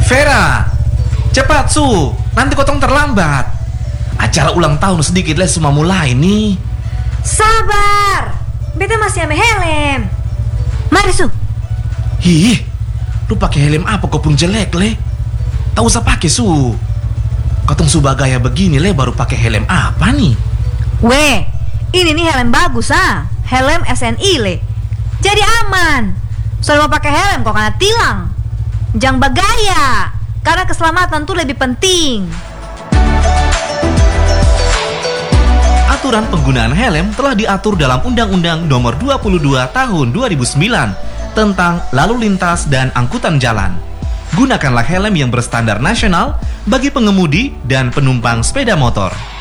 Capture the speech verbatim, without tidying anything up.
Vera, cepat Su, nanti kotong terlambat. Acara ulang tahun sedikit les semua mulai nih. Sabar, beta masih ame helm. Mari Su. Hi, lu pakai helm apa kau pun jelek le? Tak usah pakai Su. Kotong Su bagaya begini le baru pakai helm apa nih? Weh, ini nih helm bagus ah, helm S N I le. Jadi aman. Soalnya mau pakai helm kok kena tilang. Jangan bagaya, karena keselamatan tuh lebih penting. Aturan penggunaan helm telah diatur dalam Undang-Undang Nomor dua puluh dua Tahun dua ribu sembilan tentang lalu lintas dan angkutan jalan. Gunakanlah helm yang berstandar nasional bagi pengemudi dan penumpang sepeda motor.